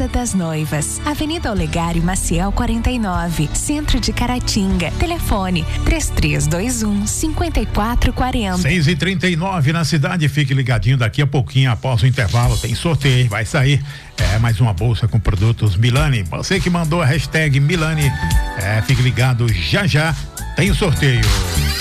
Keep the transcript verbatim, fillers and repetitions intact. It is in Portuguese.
Casa das Noivas, Avenida Olegário Maciel quarenta e nove, Centro de Caratinga. Telefone três três dois um, cinco quatro quatro zero. seis e trinta e nove na cidade, fique ligadinho, daqui a pouquinho, após o intervalo, tem sorteio, vai sair é mais uma bolsa com produtos Milani. Você que mandou a hashtag Milani, é, fique ligado, já já tem o sorteio.